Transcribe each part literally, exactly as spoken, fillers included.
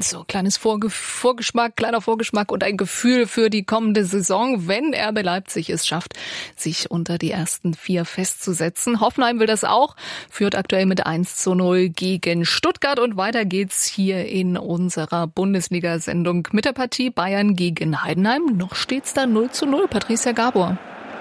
So, kleines Vorge- Vorgeschmack, kleiner Vorgeschmack und ein Gefühl für die kommende Saison, wenn R B Leipzig es schafft, sich unter die ersten vier festzusetzen. Hoffenheim will das auch, führt aktuell mit eins zu null gegen Stuttgart und weiter geht's hier in unserer Bundesliga-Sendung mit der Partie Bayern gegen Heidenheim. Noch steht's da null zu null. Patricia Gabor.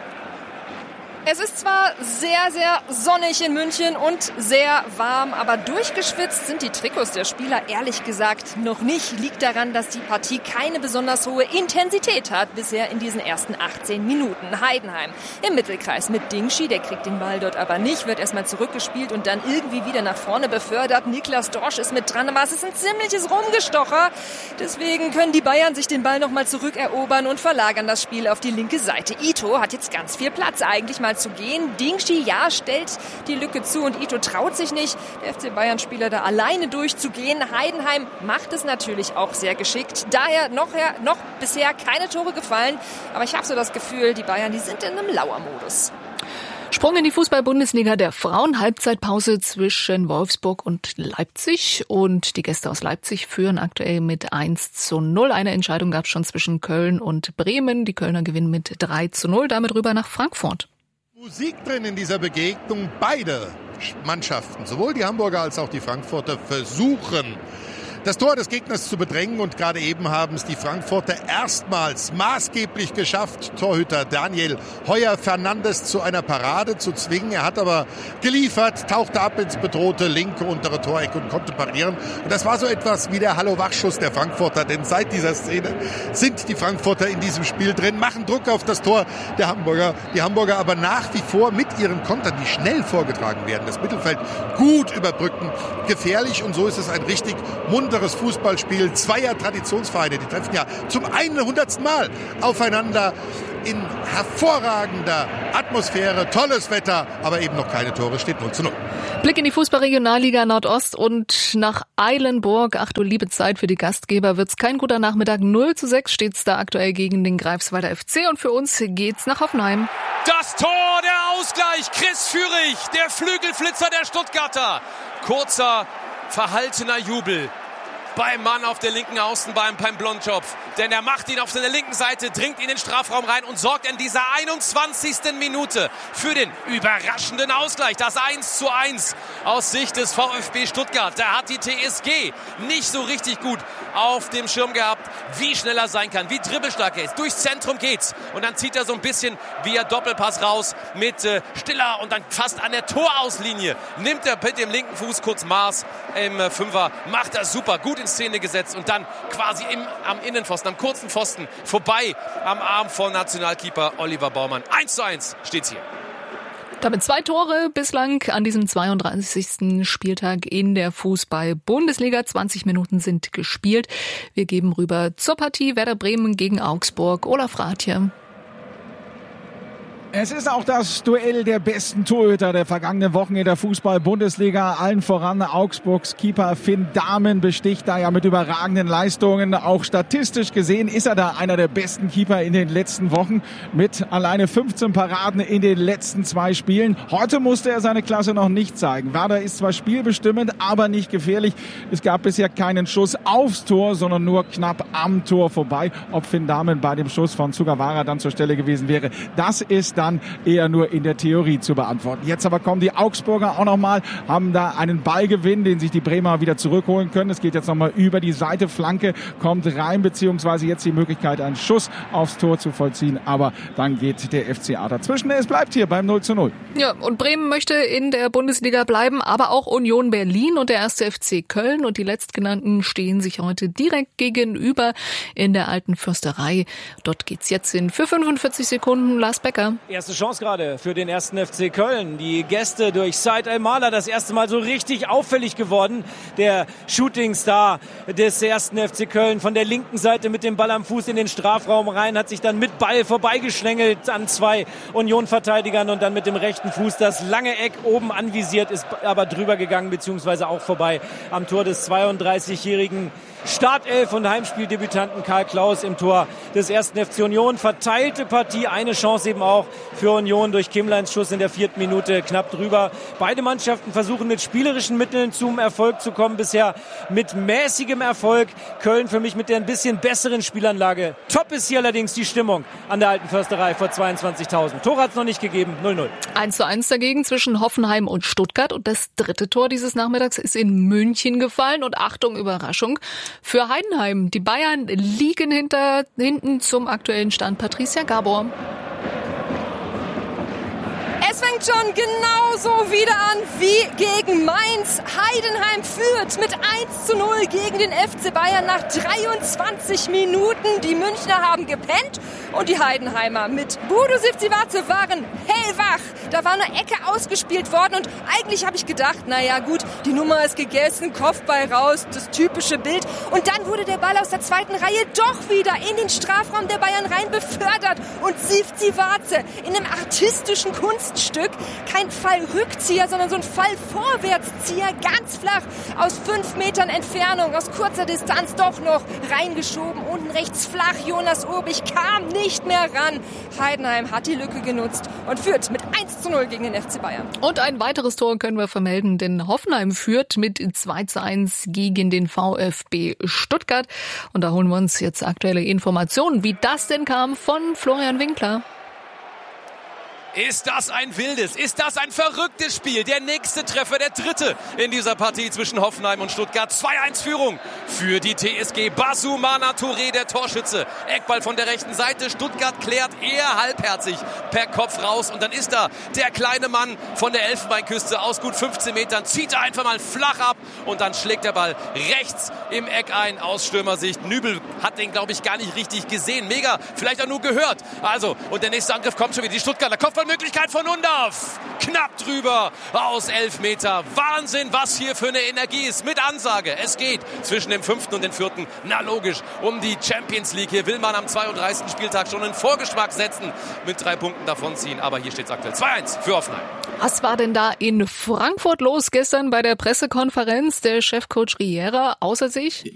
Es ist zwar sehr, sehr sonnig in München und sehr warm, aber durchgeschwitzt sind die Trikots der Spieler ehrlich gesagt noch nicht. Liegt daran, dass die Partie keine besonders hohe Intensität hat bisher in diesen ersten achtzehn Minuten. Heidenheim im Mittelkreis mit Dingschi, der kriegt den Ball dort aber nicht, wird erstmal zurückgespielt und dann irgendwie wieder nach vorne befördert. Niklas Dorsch ist mit dran, aber es ist ein ziemliches Rumgestocher. Deswegen können die Bayern sich den Ball nochmal zurückerobern und verlagern das Spiel auf die linke Seite. Ito hat jetzt ganz viel Platz, eigentlich mal zu gehen. Dingschi, ja, stellt die Lücke zu und Ito traut sich nicht, der F C Bayern-Spieler da alleine durchzugehen. Heidenheim macht es natürlich auch sehr geschickt. Daher noch, noch bisher keine Tore gefallen, aber ich habe so das Gefühl, die Bayern, die sind in einem Lauermodus. Sprung in die Fußball-Bundesliga der Frauen. Halbzeitpause zwischen Wolfsburg und Leipzig. Und die Gäste aus Leipzig führen aktuell mit eins zu null. Eine Entscheidung gab es schon zwischen Köln und Bremen. Die Kölner gewinnen mit drei zu null. Damit rüber nach Frankfurt. Musik drin in dieser Begegnung. Beide Mannschaften, sowohl die Hamburger als auch die Frankfurter, versuchen, das Tor des Gegners zu bedrängen. Und gerade eben haben es die Frankfurter erstmals maßgeblich geschafft, Torhüter Daniel Heuer-Fernandes zu einer Parade zu zwingen. Er hat aber geliefert, tauchte ab ins bedrohte linke untere Toreck und konnte parieren. Und das war so etwas wie der Hallo-Wach-Schuss der Frankfurter. Denn seit dieser Szene sind die Frankfurter in diesem Spiel drin, machen Druck auf das Tor der Hamburger. Die Hamburger aber nach wie vor mit ihren Kontern, die schnell vorgetragen werden, das Mittelfeld gut überbrücken, gefährlich. Und so ist es ein richtig munteres Fußballspiel zweier Traditionsvereine. Die treffen ja zum hundertsten Mal aufeinander in hervorragender Atmosphäre, tolles Wetter, aber eben noch keine Tore, steht null zu null. Blick in die Fußball-Regionalliga Nordost und nach Eilenburg. Ach du liebe Zeit für die Gastgeber, wird's kein guter Nachmittag. null zu sechs steht's da aktuell gegen den Greifswalder F C und für uns geht's nach Hoffenheim. Das Tor, der Ausgleich, Chris Führig, der Flügelflitzer der Stuttgarter. Kurzer, verhaltener Jubel beim Mann auf der linken Außenbahn, beim Blondschopf. Denn er macht ihn auf seiner linken Seite, dringt in den Strafraum rein und sorgt in dieser einundzwanzigsten Minute für den überraschenden Ausgleich. Das eins zu eins aus Sicht des VfB Stuttgart. Da hat die T S G nicht so richtig gut auf dem Schirm gehabt, wie schnell er sein kann, wie dribbelstark er ist. Durchs Zentrum geht's. Und dann zieht er so ein bisschen via Doppelpass raus mit äh, Stiller und dann fast an der Torauslinie. Nimmt er mit dem linken Fuß kurz Maß im äh, Fünfer. Macht er super, gut in Szene gesetzt und dann quasi im, am Innenpfosten, am kurzen Pfosten vorbei am Arm von Nationalkeeper Oliver Baumann. eins zu eins steht's hier. Damit zwei Tore bislang an diesem zweiunddreißigsten Spieltag in der Fußball-Bundesliga. zwanzig Minuten sind gespielt. Wir geben rüber zur Partie Werder Bremen gegen Augsburg. Olaf Rathje. Es ist auch das Duell der besten Torhüter der vergangenen Wochen in der Fußball-Bundesliga. Allen voran Augsburgs Keeper Finn Dahmen besticht da ja mit überragenden Leistungen. Auch statistisch gesehen ist er da einer der besten Keeper in den letzten Wochen mit alleine fünfzehn Paraden in den letzten zwei Spielen. Heute musste er seine Klasse noch nicht zeigen. Werder ist zwar spielbestimmend, aber nicht gefährlich. Es gab bisher keinen Schuss aufs Tor, sondern nur knapp am Tor vorbei. Ob Finn Dahmen bei dem Schuss von Sugawara dann zur Stelle gewesen wäre, das ist dann eher nur in der Theorie zu beantworten. Jetzt aber kommen die Augsburger auch nochmal, haben da einen Ballgewinn, den sich die Bremer wieder zurückholen können. Es geht jetzt nochmal über die Seite, Flanke kommt rein, beziehungsweise jetzt die Möglichkeit, einen Schuss aufs Tor zu vollziehen. Aber dann geht der F C A dazwischen. Es bleibt hier beim null zu null. Ja, und Bremen möchte in der Bundesliga bleiben, aber auch Union Berlin und der erste F C Köln. Und die letztgenannten stehen sich heute direkt gegenüber in der Alten Försterei. Dort geht's jetzt hin für fünfundvierzig Sekunden. Lars Becker. Erste Chance gerade für den ersten F C Köln. Die Gäste durch Said El-Maler das erste Mal so richtig auffällig geworden. Der Shootingstar des ersten F C Köln von der linken Seite mit dem Ball am Fuß in den Strafraum rein, hat sich dann mit Ball vorbeigeschlängelt an zwei Union-Verteidigern und dann mit dem rechten Fuß das lange Eck oben anvisiert, ist aber drüber gegangen beziehungsweise auch vorbei am Tor des zweiunddreißigjährigen Startelf und Heimspieldebütanten Karl Klaus im Tor des ersten F C Union. Verteilte Partie, eine Chance eben auch für Union durch Kimmleins Schuss in der vierten Minute knapp drüber. Beide Mannschaften versuchen mit spielerischen Mitteln zum Erfolg zu kommen, bisher mit mäßigem Erfolg. Köln für mich mit der ein bisschen besseren Spielanlage. Top ist hier allerdings die Stimmung an der Alten Försterei vor zweiundzwanzigtausend. Tor hat es noch nicht gegeben, null null. eins zu eins dagegen zwischen Hoffenheim und Stuttgart und das dritte Tor dieses Nachmittags ist in München gefallen und Achtung, Überraschung für Heidenheim. Die Bayern liegen hinter, hinten zum aktuellen Stand. Patricia Gabor. Es fängt schon genauso wieder an wie gegen Mainz. Heidenheim führt mit eins zu null gegen den F C Bayern nach dreiundzwanzig Minuten. Die Münchner haben gepennt und die Heidenheimer mit Budo Sivcivace waren hellwach. Da war eine Ecke ausgespielt worden und eigentlich habe ich gedacht, naja gut, die Nummer ist gegessen, Kopfball raus, das typische Bild. Und dann wurde der Ball aus der zweiten Reihe doch wieder in den Strafraum der Bayern rein befördert. Und Sivcivace in einem artistischen Kunststück, kein Fallrückzieher, sondern so ein Fallvorwärtszieher, ganz flach aus fünf Metern Entfernung, aus kurzer Distanz doch noch reingeschoben. Unten rechts flach, Jonas Urbich kam nicht mehr ran. Heidenheim hat die Lücke genutzt und führt mit eins zu null gegen den F C Bayern. Und ein weiteres Tor können wir vermelden, denn Hoffenheim führt mit zwei zu eins gegen den VfB Stuttgart. Und da holen wir uns jetzt aktuelle Informationen, wie das denn kam, von Florian Winkler. Ist das ein wildes, ist das ein verrücktes Spiel? Der nächste Treffer, der dritte in dieser Partie zwischen Hoffenheim und Stuttgart. zwei eins Führung für die T S G. Bassoumana Touré, der Torschütze. Eckball von der rechten Seite. Stuttgart klärt eher halbherzig per Kopf raus. Und dann ist da der kleine Mann von der Elfenbeinküste aus gut fünfzehn Metern. Zieht er einfach mal flach ab und dann schlägt der Ball rechts im Eck ein aus Stürmersicht. Nübel hat den, glaube ich, gar nicht richtig gesehen. Mega, vielleicht auch nur gehört. Also, und der nächste Angriff kommt schon wieder. Die Stuttgarter Kopfball. Möglichkeit von Undorf. Knapp drüber aus elf Meter. Wahnsinn, was hier für eine Energie ist. Mit Ansage. Es geht zwischen dem fünften und dem vierten. Na logisch, um die Champions League. Hier will man am zweiunddreißigsten Spieltag schon einen Vorgeschmack setzen. Mit drei Punkten davonziehen. Aber hier steht es aktuell zwei eins für Hoffenheim. Was war denn da in Frankfurt los gestern bei der Pressekonferenz? Der Chefcoach Riera außer sich?